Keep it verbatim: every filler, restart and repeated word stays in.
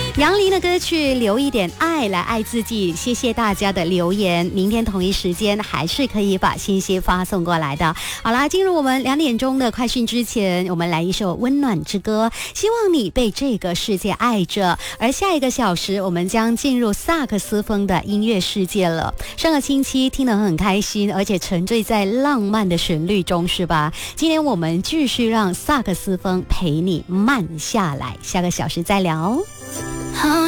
杨林的歌曲留一点爱来爱自己，谢谢大家的留言，明天同一时间还是可以把信息发送过来的。好啦，进入我们两点钟的快讯之前，我们来一首温暖之歌，希望你被这个世界爱着。而下一个小时我们将进入萨克斯风的音乐世界了。上个星期听得很开心，而且沉醉在浪漫的旋律中，是吧？今天我们继续让萨克斯风陪你慢下来，下个小时再聊。 好